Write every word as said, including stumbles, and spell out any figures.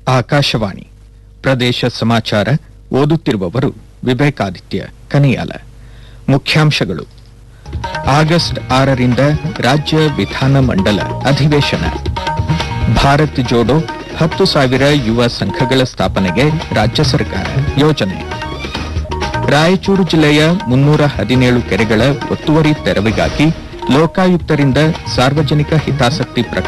ಆಕಾಶವಾಣಿ ಪ್ರದೇಶ ಸಮಾಚಾರ ಓದುತ್ತಿರುವವರು ವಿವೇಕಾದಿತ್ಯ ಕನಿಯಾಲ. ಮುಖ್ಯಾಂಶಗಳು. ಆಗಸ್ಟ್ ಆರರಿಂದ ರಾಜ್ಯ ವಿಧಾನ ಮಂಡಲ ಅಧಿವೇಶನ. ಭಾರತ್ ಜೋಡೋ ಹತ್ತು ಸಾವಿರ ಯುವ ಸಂಘಗಳ ಸ್ಥಾಪನೆಗೆ ರಾಜ್ಯ ಸರ್ಕಾರ ಯೋಜನೆ. ರಾಯಚೂರು ಜಿಲ್ಲೆಯ ಮುನ್ನೂರ ಹದಿನೇಳು ಕೆರೆಗಳ ಒತ್ತುವರಿ ತೆರವಿಗಾಗಿ ಲೋಕಾಯುಕ್ತರಿಂದ ಸಾರ್ವಜನಿಕ ಹಿತಾಸಕ್ತಿ ಪ್ರಕರಣ